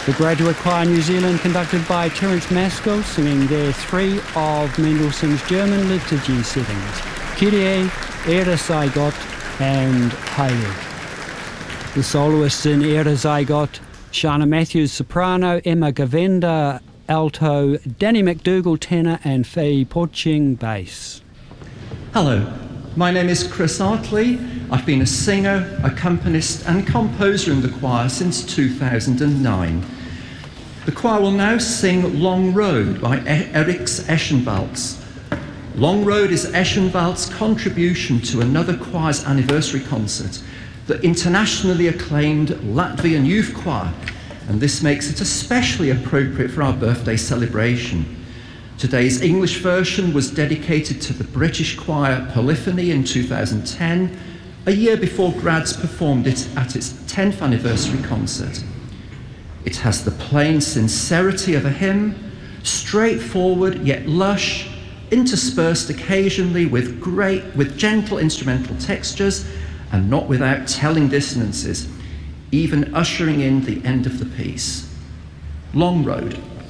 The Graduate Choir New Zealand, conducted by Terence Maskell, singing their three of Mendelssohn's German liturgy settings, Kyrie, Ehre sei Gott, and Heilig. The soloists in Ehre sei Gott, Shana Matthews, soprano, Emma Gavenda, alto, Danny McDougall, tenor, and Faye Poching, bass. Hello, my name is Chris Artley. I've been a singer, accompanist and composer in the choir since 2009. The choir will now sing Long Road by Eriks Eschenwalds. Long Road is Eschenwalds' contribution to another choir's anniversary concert, the internationally acclaimed Latvian Youth Choir, and this makes it especially appropriate for our birthday celebration. Today's English version was dedicated to the British choir Polyphony in 2010, a year before Grads performed it at its 10th anniversary concert. It has the plain sincerity of a hymn, straightforward yet lush, interspersed occasionally with gentle instrumental textures and not without telling dissonances, even ushering in the end of the piece. Long Road